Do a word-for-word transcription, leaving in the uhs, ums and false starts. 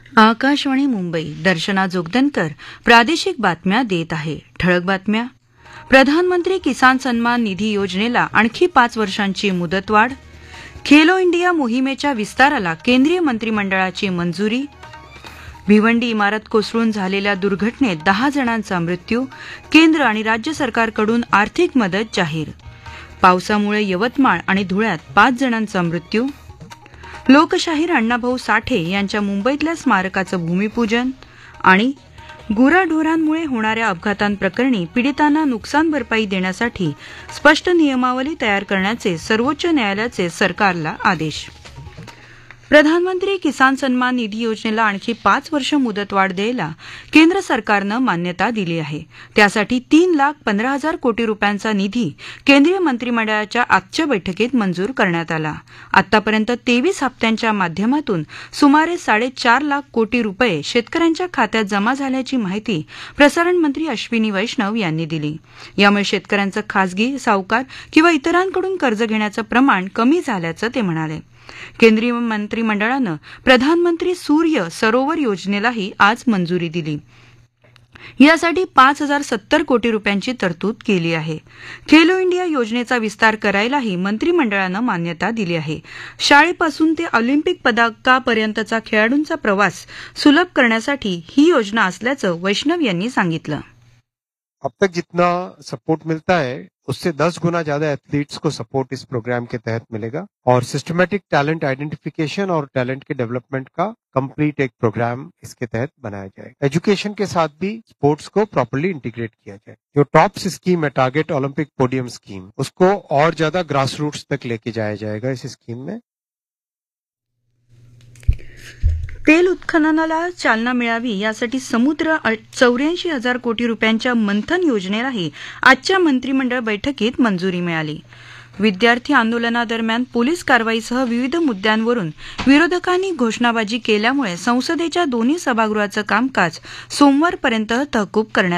आकाशवाणी मुंबई. दर्शना जोगदनकर प्रादेशिक बातम्या देत आहे. ठळक बातम्या. प्रधानमंत्री किसान सन्मान निधी योजनेला आणखी पाच वर्षांची मुदतवाढ. खेलो इंडिया मोहिमेच्या विस्ताराला केंद्रीय मंत्रिमंडळाची मंजुरी. भिवंडी इमारत कोसळून झालेल्या दुर्घटनेत दहा जणांचा मृत्यू. केंद्र आणि राज्य सरकारकडून आर्थिक मदत जाहीर. पावसामुळे यवतमाळ आणि धुळ्यात पाच जणांचा मृत्यू. लोकशाहीर अण्णाभाऊ साठे यांच्या मुंबईतल्या स्मारकाचं भूमिपूजन. आणि गुराढोरांमुळे होणाऱ्या अपघातांप्रकरणी पीडितांना नुकसान भरपाई देण्यासाठी स्पष्ट नियमावली तयार करण्याचे सर्वोच्च न्यायालयाचे सरकारला आदेश. प्रधानमंत्री किसान सन्मान निधी योजनेला आणखी पाच वर्ष मुदतवाढ द्यायला केंद्र सरकारनं मान्यता दिली आहे. त्यासाठी तीन लाख पंधरा हजार कोटी रुपयांचा निधी केंद्रीय मंत्रिमंडळाच्या आजच्या बैठकीत मंजूर करण्यात आला. आतापर्यंत तेवीस हप्त्यांच्या माध्यमातून सुमारे साडेचार लाख कोटी रुपये शेतकऱ्यांच्या खात्यात जमा झाल्याची माहिती प्रसारण मंत्री अश्विनी वैष्णव यांनी दिली. यामुळे शेतकऱ्यांचं खासगी, सावकार किंवा इतरांकडून कर्ज घेण्याचं प्रमाण कमी झाल्याचं ते म्हणाले. केंद्रीय मंत्रिमंडळानं प्रधानमंत्री सूर्य सरोवर योजनेलाही आज मंजुरी दिली. यासाठी पाच हजार सत्तर कोटी रुपयांची तरतूद केली आहे. खेलो इंडिया योजनेचा विस्तार करायलाही मंत्रिमंडळानं मान्यता दिली आहे. शाळेपासून ते ऑलिम्पिक पदकापर्यंतचा खेळाडूंचा प्रवास सुलभ करण्यासाठी ही योजना असल्याचं वैष्णव यांनी सांगितलं. अब तक जितना सपोर्ट मिलता है उससे दस गुना ज्यादा एथलीट्स को सपोर्ट इस प्रोग्राम के तहत मिलेगा और सिस्टमैटिक टैलेंट आइडेंटिफिकेशन और टैलेंट के डेवलपमेंट का कंप्लीट एक प्रोग्राम इसके तहत बनाया जाएगा. एजुकेशन के साथ भी स्पोर्ट्स को प्रॉपर्ली इंटीग्रेट किया जाए. जो टॉप्स स्कीम है टारगेट ओलंपिक पोडियम स्कीम, उसको और ज्यादा ग्रास रूट्स तक लेके जाया जाएगा इस स्कीम में. तेल उत्खननाला चालना मिळावी यासाठी समुद्र चौऱ्याऐंशी हजार कोटी रुपयांच्या मंथन योजनेलाही आजच्या मंत्रिमंडळ बैठकीत मंजुरी मिळाली. विद्यार्थी आंदोलनादरम्यान पोलीस कारवाईसह विविध मुद्द्यांवरून विरोधकांनी घोषणाबाजी केल्यामुळे संसदेच्या दोन्ही सभागृहाचं कामकाज सोमवारपर्यंत तहकूब करण्यात